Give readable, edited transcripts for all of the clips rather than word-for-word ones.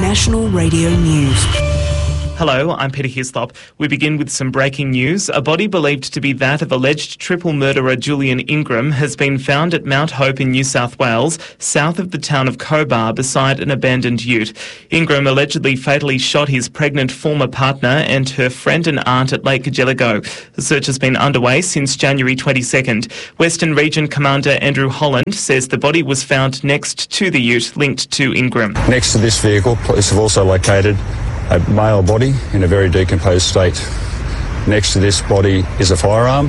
National Radio News. Hello, I'm Peter Hislop. We begin with some breaking news. A body believed to be that of alleged triple murderer Julian Ingram has been found at Mount Hope in New South Wales, south of the town of Cobar, beside an abandoned ute. Ingram allegedly fatally shot his pregnant former partner and her friend and aunt at Lake Geligo. The search has been underway since January 22nd. Western Region Commander Andrew Holland says the body was found next to the ute linked to Ingram. Next to this vehicle, police have also located a male body in a very decomposed state. Next to this body is a firearm,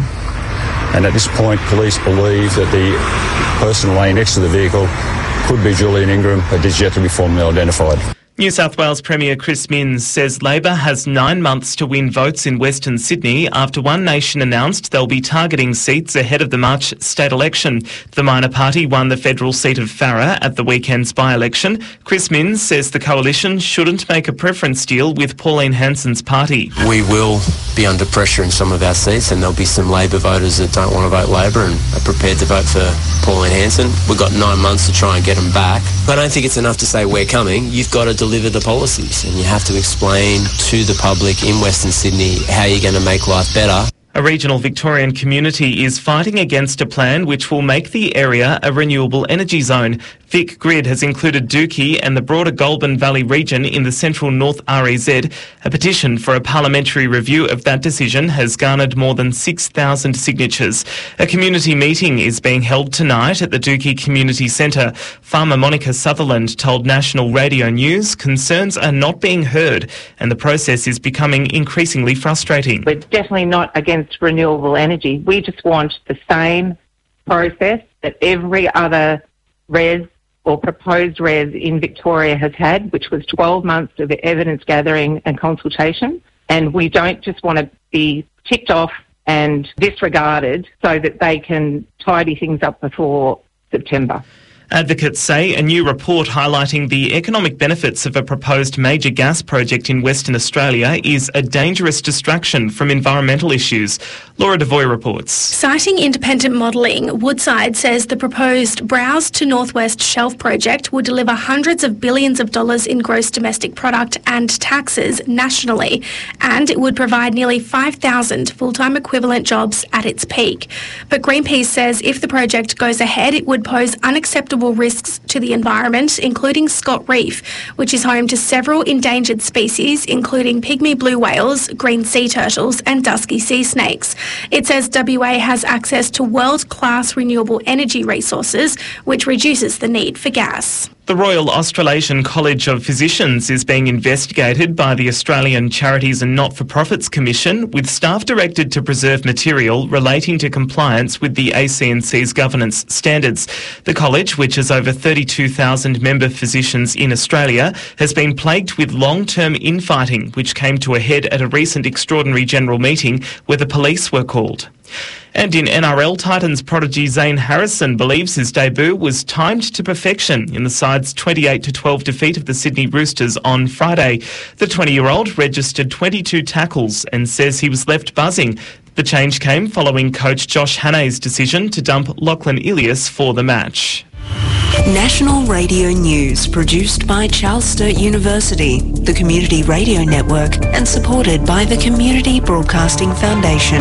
and at this point police believe that the person laying next to the vehicle could be Julian Ingram, but is yet to be formally identified. New South Wales Premier Chris Minns says Labor has 9 months to win votes in Western Sydney after One Nation announced they'll be targeting seats ahead of the March state election. The minor party won the federal seat of Farrer at the weekend's by-election. Chris Minns says the coalition shouldn't make a preference deal with Pauline Hanson's party. We will be under pressure in some of our seats, and there'll be some Labor voters that don't want to vote Labor and are prepared to vote for Pauline Hanson. We've got 9 months to try and get them back. I don't think it's enough to say we're coming. You've got to deliver the policies, and you have to explain to the public in Western Sydney how you're going to make life better. A regional Victorian community is fighting against a plan which will make the area a renewable energy zone. Vic Grid has included Dookie and the broader Goulburn Valley region in the central North REZ. A petition for a parliamentary review of that decision has garnered more than 6,000 signatures. A community meeting is being held tonight at the Dookie Community Centre. Farmer Monica Sutherland told National Radio News concerns are not being heard and the process is becoming increasingly frustrating. We're definitely not against renewable energy. We just want the same process that every other res or proposed res in Victoria has had, which was 12 months of evidence gathering and consultation. And we don't just want to be ticked off and disregarded so that they can tidy things up before September. Advocates say a new report highlighting the economic benefits of a proposed major gas project in Western Australia is a dangerous distraction from environmental issues. Laura Devoy reports. Citing independent modelling, Woodside says the proposed Browse to Northwest Shelf project will deliver hundreds of billions of dollars in gross domestic product and taxes nationally, and it would provide nearly 5,000 full-time equivalent jobs at its peak. But Greenpeace says if the project goes ahead, it would pose unacceptable risks to the environment, including Scott Reef, which is home to several endangered species, including pygmy blue whales, green sea turtles and dusky sea snakes. It says WA has access to world-class renewable energy resources, which reduces the need for gas. The Royal Australasian College of Physicians is being investigated by the Australian Charities and Not-for-Profits Commission, with staff directed to preserve material relating to compliance with the ACNC's governance standards. The college, which has over 32,000 member physicians in Australia, has been plagued with long-term infighting, which came to a head at a recent extraordinary general meeting where the police were called. And in NRL, Titans prodigy Zane Harrison believes his debut was timed to perfection in the side's 28-12 defeat of the Sydney Roosters on Friday. The 20-year-old registered 22 tackles and says he was left buzzing. The change came following coach Josh Hannay's decision to dump Lachlan Ilias for the match. National Radio News, produced by Charles Sturt University, the Community Radio Network, and supported by the Community Broadcasting Foundation.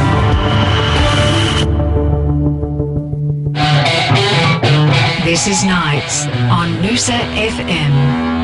This is Nights on Noosa FM.